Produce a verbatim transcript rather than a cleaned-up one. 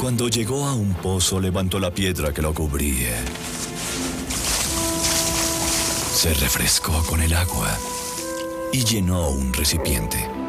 Cuando llegó a un pozo, levantó la piedra que lo cubría. Se refrescó con el agua y llenó un recipiente.